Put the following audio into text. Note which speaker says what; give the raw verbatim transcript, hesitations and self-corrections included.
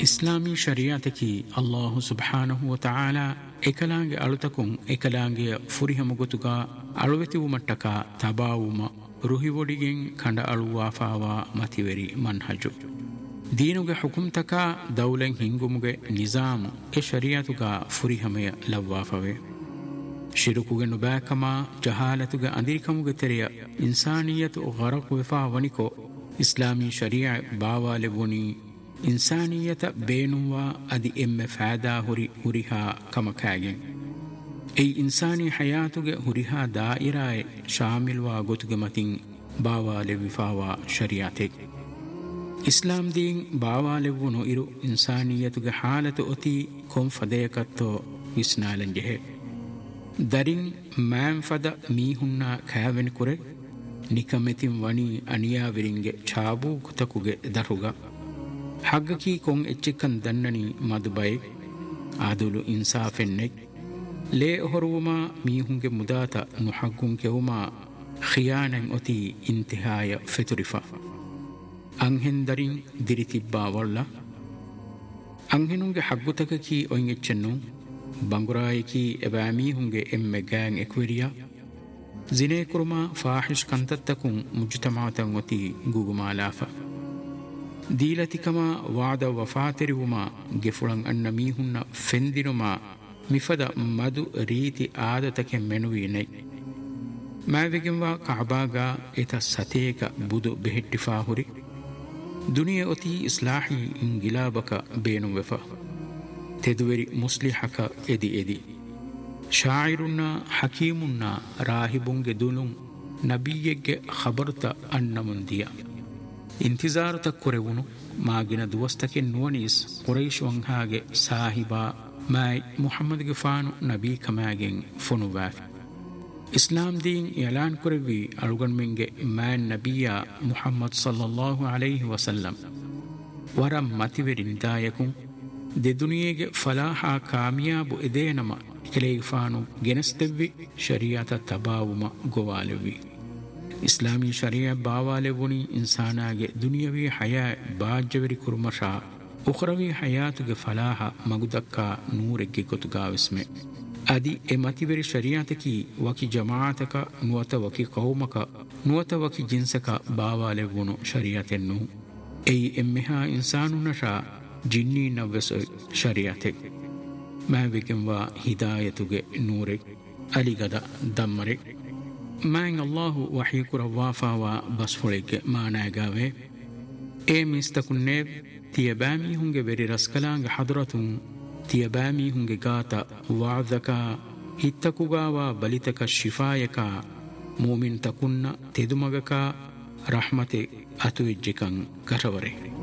Speaker 1: ಇಸ್ಲಾಮಿ ಶರಿಯಾತಕಿ ಅಲ್ಲಾಹು ಸುಬ್ಹಾನಹು ವ ತಆಲಾ ekalaange alutakun ekalaange furihamugotuga aluwetiwu mattaka tabawuma ruhiwodigen kanda aluwafawa mativeri manhaju deenuge hukumtaka dawlen hingumuge nizamu e shariatuga furihamaya lawwafave shirukuge nubakama jahalatuge andirikamuge teriya insaniyatu gharaq wefa waniko islami sharia baawale woni ಇನ್ಸಾನಿಯತ ಬೇನುವ ಅದಿ ಎಮ್ಮೆ ಫಾದಾ ಹುರಿ ಹುರಿಹಾ ಕಮಕಾಗೆ I ಇನ್ಸಾನಿ ಹಯಾತುಗೆ ಹುರಿಹಾ ದಾಯಿರಾಯ್ ಶಾಮಿಲ್ವಾ ಗೊತುಗೆ Mathin ಬಾವಾಲೆ ವಿಫಾವಾ ಶರಿಯಾತೆ ಇಸ್ಲಾಂ ದೀನ್ ಬಾವಾಲೆವ್ವುನು ಇರು ಇನ್ಸಾನಿಯತುಗೆ ಹಾಲತು ಒತಿ ಕೊಂ ಫದಯಕತ್ತೋ ವಿಸ್ನಾಲಂಜೆಹೆ ದರಿನ್ ma'am ಫದ ಮೀಹುನ್ನ ಖಾವೆನ್ ಕುರೆ ನಿಕಮೆತಿನ್ ವಣಿ ಅನಿಯಾವಿರಿಂಗೆ ಛಾಬೂ ಕುತಕುಗೆ ದರುಗ ಹಗ್ಗಕಿ ಕೊಂ ಎಚ್ಚಿಕ್ಕನ್ ದನ್ನನಿ ಮದುಬೈ ಆದುಲು ಇನ್ಸಾಫೆನ್ನೆಕ್ ಲೇ ಹೊರುವುಮ ಮೀಹುಂಗೆ ಮುದಾತ ನುಹಗ್ಗುಂ ಕೆವುಮ ಖಿಯಾನನ್ ಒತಿ ಇಂತಿಹಾಯ ಫೆತುರಿಫ ಅಂಹೆಂದರಿನ್ ದಿರಿತಿಬ್ಬಾ ವಳ್ಳ ಅಂಹೆನುಂಗೆ ಹಗ್ಗುತಕಕಿ ಒಯ್ಗೆಚ್ಚೆನ್ನು ಬಂಗುರಾಯಿಕಿ ಎಬಾ ಮೀಹುಂಗೆ ಎಮ್ಮೆ gang ಎಕ್ವೆರಿಯ ಜಿನೇ ಕುರುಮ ಫಾಹಿಶ್ ಕಂತತ್ತಕುಂ ಮುಜ್ತಮಾತನ್ ಒತಿ ಗುಗುಮಾಲಾಫ ದೀಲತಿಕಮ ವಾದ ವಫಾತೆರಿವುಮ ಗೆಫುಳಂ ಅನ್ನ ಮೀಹುನ್ನ ಫೆಂದಿನುಮ ಮಿಫದ ಮದು ರೀತಿ ಆದತಕೆ ಮೆನುವೀನೈ ಮಾವೆಗೆಂವಾ ಕಅಬಾಗ ಎತ ಸತೇಕ ಬುದು ಬೆಹೆಟ್ಟಿಫಾ ಹುರಿ ದುನಿಯ ಒತಿ ಇಸ್ಲಾಹಿ ಇಂಗಿಲಾಬಕ ಬೇನುವೆಫ ತೆದುವೆರಿ ಮುಸ್ಲಿಹಕ ಎದಿ ಎದಿ ಶಾಯಿರುನ್ನ ಹಕೀಮುನ್ನ ರಾಹಿಬುಂಗೆ ದುನುಂ ನಬಿಯೆಗ್ಗೆ ಖಬರ್ತ ಅನ್ನ ಮುಂದಿಯ ಇಂತಿಜಾರು ತಕ್ಕುರೆವುನು ಮಾಗಿನ ದುವಸ್ತಕ್ಕೆ ನುವನೀಸ್ ಕುರೈಶ್ ವಂಹಾಗೆ ಸಾಹಿಬಾ ಮಾಯ್ ಮುಹಮ್ಮದ್ಗೆ ಫಾನು ನಬಿ ಕಮಾಗೆನ್ ಫುನುವಾಫ್ ಇಸ್ಲಾಂ ದೀನ್ ಎಲಾನ್ ಕುರೆವಿ ಅಳುಗನ್ಮೆಂಗೆ ಮ್ಯಾನ್ ನಬಿಯ ಮುಹಮ್ಮದ್ ಸಲ್ಲಲ್ಲಾಹು ಅಲೈಹಿ ವಸಲ್ಲಂ ವರ ಮತಿವೆರಿನ್ ದಾಯಕುಂ ದೆ ದುನಿಯೆಗೆ ಫಲಾಹಾ ಕಾಮಿಯಾಬು ಎದೇನಮ ಕೆಲೆಗೆ ಫಾನು ಗೆನಸ್ತೆವ್ವಿ ಶರಿಯಾತ ತಬಾವುಮ ಗೋವಾಲೆವ್ವಿ ಇಸ್ಲಾಮಿ ಶರಿಯ ಬಾವಾಲೆವುನಿ ಇನ್ಸಾನಾಗೆ ದುನಿಯವಿ ಹಯಾ ಬಾಜ್ಜವೆರಿ ಕುರುಮಶಾ ಉಖ್ರವಿ ಹಯಾತುಗೆ ಫಲಾಹ ಮಗುದಕ್ಕ ನೂರೆಗ್ಗೆ ಗೊತುಗಾವಿಸ್ಮೆ ಅದಿ ಎ ಮತಿವೆರಿ ಶರಿಯಾತಕಿ ವಕಿ ಜಮಾತಕ ನುವತ ವಕಿ ಕೌಮಕ ನುವತ ವಕಿ ಜಿನ್ಸಕ ಬಾವಾಲೆವುನು ಶರಿಯಾತೆನ್ನು ಎಯಿ ಎಮ್ಮೆಹಾ ಇನ್ಸಾನುನಶಾ ಜಿನ್ನಿ ನವ್ವೆಸ ಶರಿಯಾತೆ ಮ್ಯಾವಿಕೆಂವಾ ಹಿದಾಯತುಗೆ ನೂರೆ ಅಲಿಗದ ದಮ್ಮರೆ ಮ್ಯಾಂಗ್ ಅಲ್ಲಾಹು ವಹೀಕುರ ವಾಫಾವಾ ಬಸ್ಫುಳಿಗೆ ಮಾನಾಗಾವೆ ಏ ಮಿಸ್ತಕುನ್ನೆ ತಿಯಬಾಮಿ ಹುಂಗೆ ವೆರಿ ರಸ್ಕಲಾಂಗ ಹದ್ರತುಂ ತಿಯಬಾಮಿ ಹುಂಗೆ ಗಾತ ವಾದಕ ಹಿತ್ತಕುಗಾವ ಬಲಿತಕ ಶಿಫಾಯಕ ಮೂಮಿನ್ ತಕುನ್ನ ತೆದುಮಗಕ ರಹಮತೆ ಅತುವಿಜ್ಜಿಕಂ ಕರವರೆ